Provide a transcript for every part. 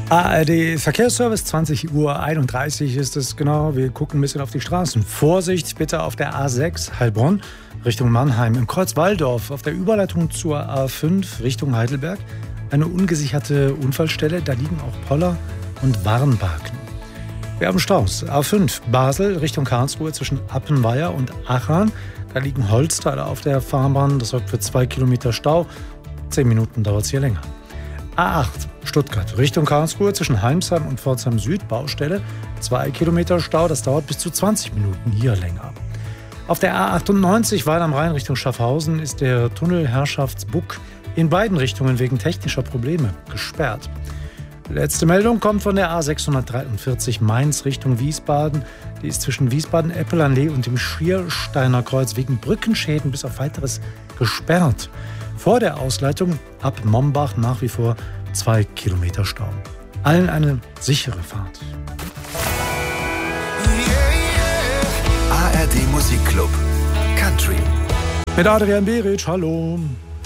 ARD Verkehrsservice, 20:31 Uhr ist es genau. Wir gucken ein bisschen auf die Straßen. Vorsicht bitte auf der A6 Heilbronn Richtung Mannheim. Im Kreuz Walldorf auf der Überleitung zur A5 Richtung Heidelberg. Eine ungesicherte Unfallstelle. Da liegen auch Poller und Warnbarken. Wir haben Staus. A5 Basel Richtung Karlsruhe zwischen Appenweier und Achan. Da liegen Holzteile auf der Fahrbahn. Das sorgt für 2 Kilometer Stau. 10 Minuten dauert es hier länger. A8 Stuttgart Richtung Karlsruhe zwischen Heimsheim und Pforzheim Süd Baustelle. 2 Kilometer Stau, das dauert bis zu 20 Minuten hier länger. Auf der A98 Weil am Rhein Richtung Schaffhausen ist der Tunnel Herrschaftsbuck in beiden Richtungen wegen technischer Probleme gesperrt. Letzte Meldung kommt von der A643 Mainz Richtung Wiesbaden. Die ist zwischen Wiesbaden-Eppelanlee und dem Schiersteiner Kreuz wegen Brückenschäden bis auf weiteres gesperrt. Vor der Ausleitung ab Mombach nach wie vor 2 Kilometer Stau. Allen eine sichere Fahrt. ARD Musikclub Country. Mit Adrian Beric, hallo.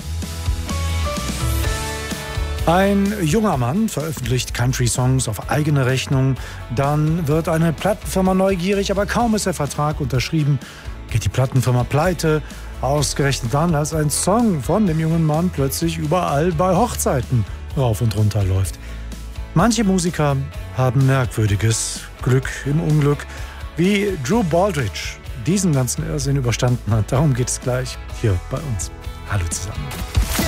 Ein junger Mann veröffentlicht Country-Songs auf eigene Rechnung. Dann wird eine Plattenfirma neugierig, aber kaum ist der Vertrag unterschrieben, geht die Plattenfirma pleite. Ausgerechnet dann, als ein Song von dem jungen Mann plötzlich überall bei Hochzeiten rauf und runter läuft. Manche Musiker haben merkwürdiges Glück im Unglück, wie Drew Baldridge diesen ganzen Irrsinn überstanden hat. Darum geht es gleich hier bei uns. Hallo zusammen.